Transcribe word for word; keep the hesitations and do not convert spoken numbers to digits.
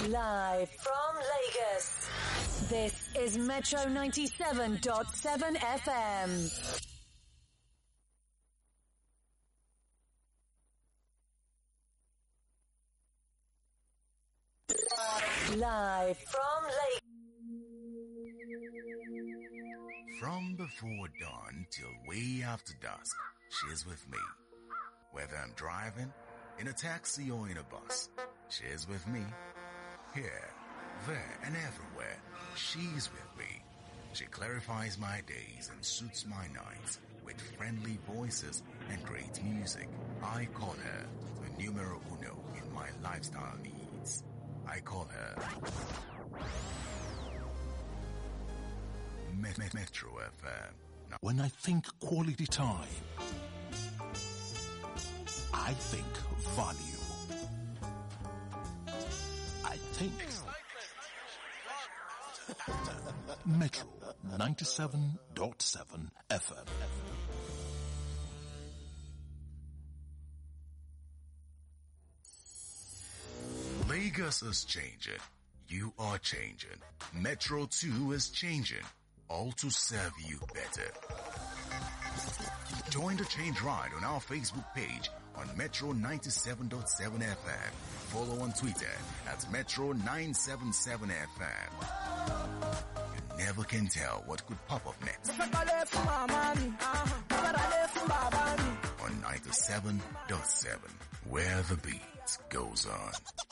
Live from Lagos, this is Metro ninety-seven point seven F M. Live from Lagos. From before dawn till way after dusk, she's with me. Whether I'm driving, in a taxi or in a bus, she's with me. Here, there and everywhere, she's with me. She clarifies my days and suits my nights with friendly voices and great music. I call her the numero uno in my lifestyle needs. I call her Met- Metro F M. Now, when I think quality time, I think value. I think Metro ninety-seven point seven F M. Lagos is changing. You are changing. Metro two is changing. All to serve you better. Join the change ride on our Facebook page on Metro ninety-seven point seven F M. Follow on Twitter at Metro nine seven seven F M. You never can tell what could pop up next. On ninety-seven point seven, where the beat goes on.